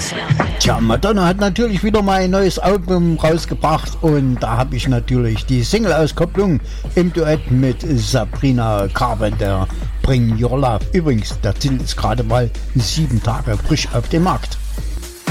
Tja, Madonna hat natürlich wieder mal ein neues Album rausgebracht und da habe ich natürlich die Single-Auskopplung im Duett mit Sabrina Carpenter, Bring Your Love. Übrigens, der Titel ist gerade mal 7 Tage frisch auf dem Markt.